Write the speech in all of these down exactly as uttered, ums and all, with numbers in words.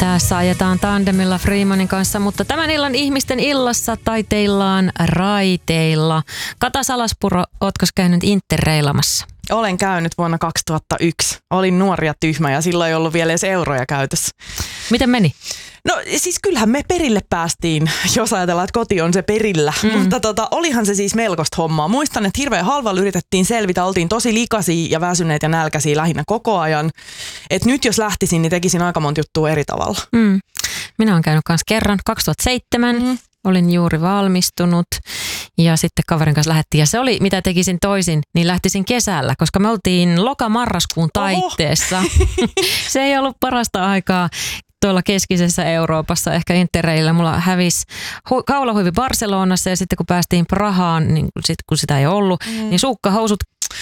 Tässä ajetaan tandemilla Freemanin kanssa, mutta tämän illan ihmisten illassa taiteillaan raiteilla. Kata Salaspuro, ootko käynyt interreilamassa? Olen käynyt vuonna kaksituhattayksi. Olin nuori ja tyhmä ja silloin ei ollut vielä edes euroja käytössä. Miten meni? No siis kyllähän me perille päästiin, jos ajatellaan, että koti on se perillä. Mm. Mutta tota, olihan se siis melkoista hommaa. Muistan, että hirveän halvalla yritettiin selvitä. Oltiin tosi likaisia ja väsyneitä ja nälkäisiä lähinnä koko ajan. Et nyt jos lähtisin, niin tekisin aika monta juttua eri tavalla. Mm. Minä olen käynyt kanssa kerran. kaksituhattaseitsemän mm. olin juuri valmistunut ja sitten kaverin kanssa lähdettiin. Ja se oli, mitä tekisin toisin, niin lähtisin kesällä, koska me oltiin loka-marraskuun taitteessa. Se ei ollut parasta aikaa. Tuolla keskisessä Euroopassa, ehkä Interraililla, mulla hävisi hu- kaulahuivi Barcelonassa ja sitten kun päästiin Prahaan, niin sit, kun sitä ei ollut, mm. niin sukkahousut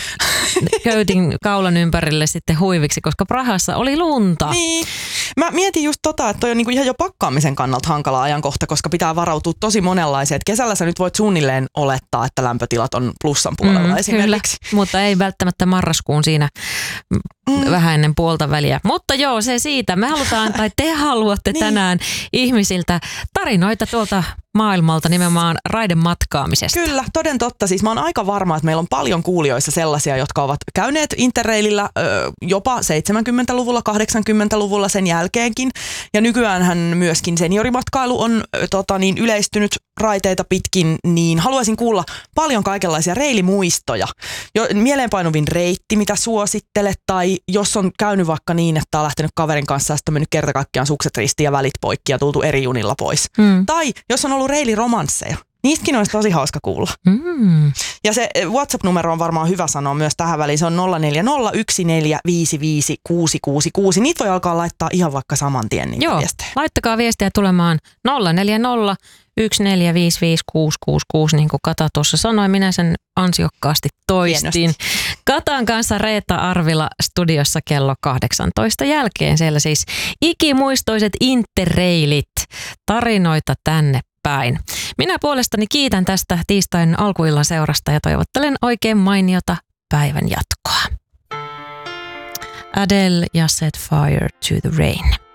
köytin kaulan ympärille sitten huiviksi, koska Prahassa oli lunta. Niin. Mä mietin just tota, että toi on niinku ihan jo pakkaamisen kannalta hankala ajankohta, koska pitää varautua tosi monenlaiseen. Et kesällä sä nyt voit suunnilleen olettaa, että lämpötilat on plussan puolella mm, esimerkiksi. Kyllä, mutta ei välttämättä marraskuun siinä mm. vähän ennen puolta väliä. Mutta joo, se siitä. Me halutaan, tai te haluatte niin. tänään ihmisiltä tarinoita tuolta maailmalta nimenomaan raidematkaamisesta. Kyllä, toden totta. Siis mä oon aika varma, että meillä on paljon kuulijoissa sellaisia, jotka ovat käyneet Interrailillä ö, jopa seitsemänkymmentäluvulla, kahdeksankymmentäluvulla sen jälkeenkin. Ja nykyäänhän myöskin seniorimatkailu on ö, tota, niin yleistynyt raiteita pitkin, niin haluaisin kuulla paljon kaikenlaisia reilimuistoja. Jo, mieleenpainuvin reitti, mitä suosittelet, tai jos on käynyt vaikka niin, että on lähtenyt kaverin kanssa ja sitten on mennyt kerta kaikkiaan sukset ristiin ja välit poikki ja tultu eri junilla pois. Hmm. Tai jos on ollut reiliromansseja. Niistäkin olisi tosi hauska kuulla. Mm. Ja se WhatsApp-numero on varmaan hyvä sanoa myös tähän väliin. Se on nolla neljä nolla yksi neljä viisi viisi kuusi kuusi kuusi. Niitä voi alkaa laittaa ihan vaikka saman tien niitä Joo, viestejä. Laittakaa viestiä tulemaan nolla neljä nolla yksi neljä viisi viisi kuusi kuusi kuusi, niin kuin Kata tuossa sanoi. Minä sen ansiokkaasti toistin. Hienosti. Katan kanssa Reetta Arvila studiossa kello kahdeksantoista jälkeen. Siellä siis ikimuistoiset interreilit, tarinoita tänne päin. Minä puolestani kiitän tästä tiistain alkuillan seurasta ja toivottelen oikein mainiota päivän jatkoa. Adele ja Set Fire to the Rain.